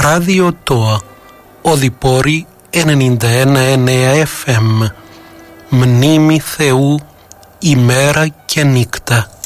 Ράδιο ΤΟΑ, Οδυπόρη 91,9 FM. Μνήμη Θεού ημέρα και νύχτα.